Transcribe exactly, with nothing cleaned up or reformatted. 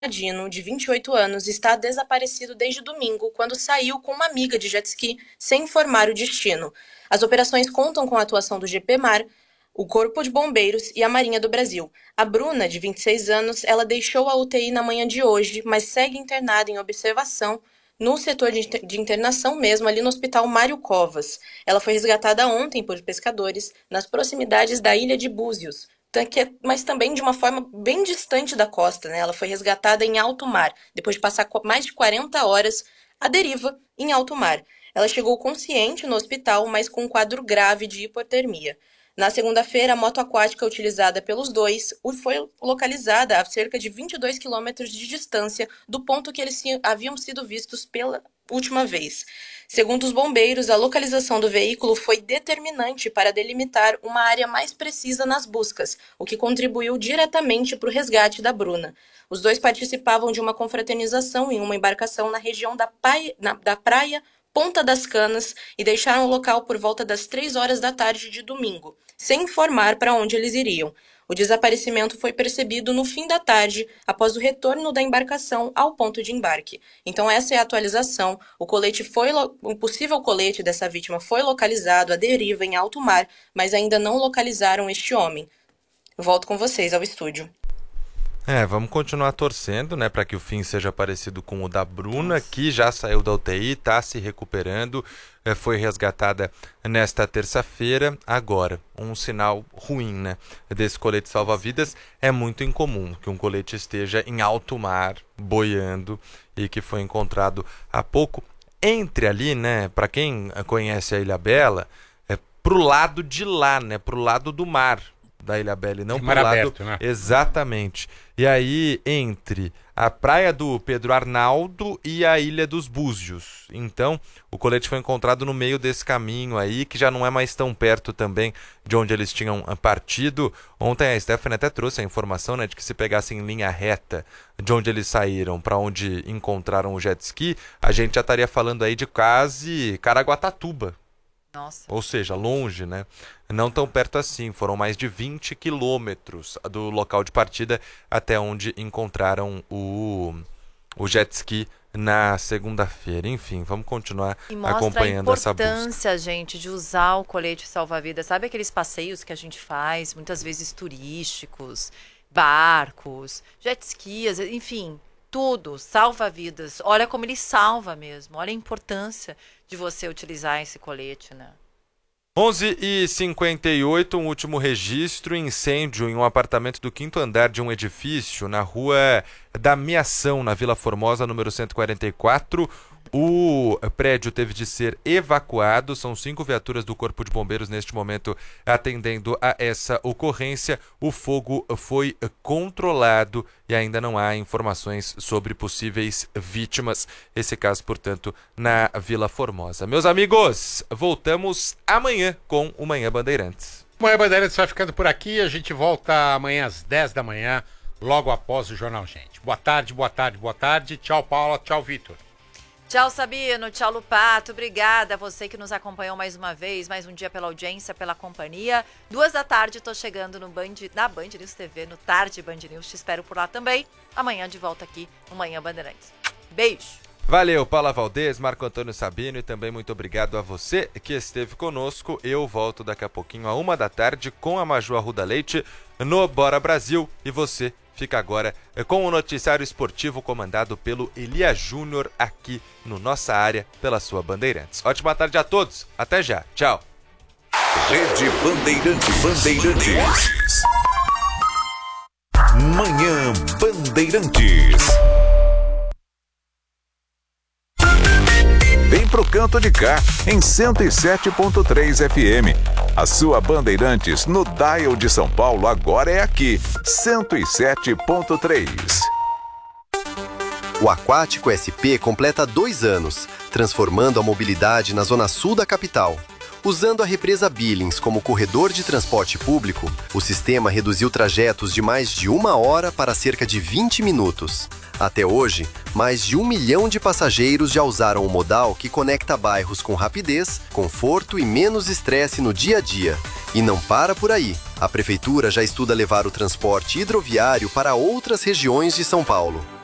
Dino, de vinte e oito anos, está desaparecido desde domingo, quando saiu com uma amiga de jet ski sem informar o destino. As operações contam com a atuação do G P Mar, o Corpo de Bombeiros e a Marinha do Brasil. A Bruna, de vinte e seis anos, ela deixou a U T I na manhã de hoje, mas segue internada em observação no setor de internação mesmo, ali no Hospital Mário Covas. Ela foi resgatada ontem por pescadores nas proximidades da ilha de Búzios, mas também de uma forma bem distante da costa, né? Ela foi resgatada em alto mar, depois de passar mais de quarenta horas à deriva em alto mar. Ela chegou consciente no hospital, mas com um quadro grave de hipotermia. Na segunda-feira, a moto aquática utilizada pelos dois foi localizada a cerca de vinte e dois quilômetros de distância do ponto que eles haviam sido vistos pela última vez. Segundo os bombeiros, a localização do veículo foi determinante para delimitar uma área mais precisa nas buscas, o que contribuiu diretamente para o resgate da Bruna. Os dois participavam de uma confraternização em uma embarcação na região da, praia, na, da praia Ponta das Canas e deixaram o local por volta das três horas da tarde de domingo, sem informar para onde eles iriam. O desaparecimento foi percebido no fim da tarde, após o retorno da embarcação ao ponto de embarque. Então essa é a atualização. O colete foi, o possível colete dessa vítima foi localizado à deriva em alto mar, mas ainda não localizaram este homem. Eu volto com vocês ao estúdio. É, vamos continuar torcendo, né, para que o fim seja parecido com o da Bruna, que já saiu da U T I, está se recuperando, é, foi resgatada nesta terça-feira. Agora, um sinal ruim, né, desse colete salva-vidas. É muito incomum que um colete esteja em alto mar, boiando, e que foi encontrado há pouco. Entre ali, né, para quem conhece a Ilhabela, é pro lado de lá, né, pro lado do mar da Ilhabela, e não pro lado aberto, né? Exatamente. E aí, entre a praia do Pedro Arnaldo e a Ilha dos Búzios. Então, o colete foi encontrado no meio desse caminho aí, que já não é mais tão perto também de onde eles tinham partido. Ontem a Stephanie até trouxe a informação, né, de que se pegassem em linha reta de onde eles saíram para onde encontraram o jet ski, a gente já estaria falando aí de quase Caraguatatuba. Nossa. Ou seja, longe, né? Não tão perto assim, foram mais de vinte quilômetros do local de partida até onde encontraram o, o jet ski na segunda-feira. Enfim, vamos continuar acompanhando essa busca. E mostra a importância, gente, de usar o colete salva-vidas. Sabe aqueles passeios que a gente faz, muitas vezes turísticos, barcos, jet skis, enfim, tudo, salva-vidas. Olha como ele salva mesmo, olha a importância de você utilizar esse colete, né? onze e cinquenta e oito, um último registro: incêndio em um apartamento do quinto andar de um edifício na rua da Miação, na Vila Formosa, número cento e quarenta e quatro. O prédio teve de ser evacuado. São cinco viaturas do Corpo de Bombeiros neste momento atendendo a essa ocorrência. O fogo foi controlado e ainda não há informações sobre possíveis vítimas. Esse caso, portanto, na Vila Formosa. Meus amigos, voltamos amanhã com o Manhã Bandeirantes. O Manhã Bandeirantes vai ficando por aqui. A gente volta amanhã às dez da manhã, logo após o Jornal Gente. Boa tarde, boa tarde, boa tarde. Tchau, Paula. Tchau, Vitor. Tchau, Sabino. Tchau, Lupato. Obrigada a você que nos acompanhou mais uma vez, mais um dia pela audiência, pela companhia. Duas da tarde, estou chegando no Band, na Band News T V, no Tarde Band News. Te espero por lá também. Amanhã de volta aqui no Manhã Bandeirantes. Beijo. Valeu, Paula Valdez, Marco Antônio Sabino, e também muito obrigado a você que esteve conosco. Eu volto daqui a pouquinho, a uma da tarde, com a Maju Arruda Leite no Bora Brasil. E você fica agora com o noticiário esportivo comandado pelo Elia Júnior aqui no Nossa Área, pela sua Bandeirantes. Ótima tarde a todos. Até já. Tchau. Rede Bandeirantes. Bandeirantes. Manhã Bandeirantes. Vem pro canto de cá, em cento e sete ponto três F M. A sua Bandeirantes no dial de São Paulo agora é aqui, cento e sete ponto três. O Aquático S P completa dois anos, transformando a mobilidade na zona sul da capital. Usando a represa Billings como corredor de transporte público, o sistema reduziu trajetos de mais de uma hora para cerca de vinte minutos. Até hoje, mais de um milhão de passageiros já usaram o modal que conecta bairros com rapidez, conforto e menos estresse no dia a dia. E não para por aí. A Prefeitura já estuda levar o transporte hidroviário para outras regiões de São Paulo.